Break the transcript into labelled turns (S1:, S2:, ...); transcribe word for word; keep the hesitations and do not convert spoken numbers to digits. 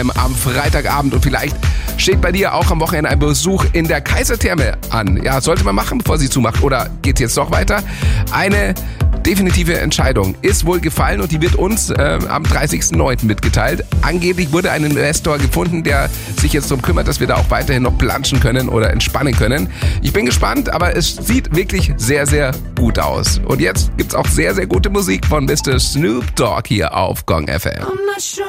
S1: am Freitagabend und vielleicht steht bei dir auch am Wochenende ein Besuch in der Kaisertherme an. Ja, sollte man machen, bevor sie zumacht, oder geht's jetzt doch weiter? Eine definitive Entscheidung ist wohl gefallen und die wird uns äh, am dreißigsten neunten mitgeteilt. Angeblich wurde ein Investor gefunden, der sich jetzt darum kümmert, dass wir da auch weiterhin noch planschen können oder entspannen können. Ich bin gespannt, aber es sieht wirklich sehr, sehr gut aus. Und jetzt gibt's auch sehr, sehr gute Musik von Mister Snoop Dogg hier auf Gong F M.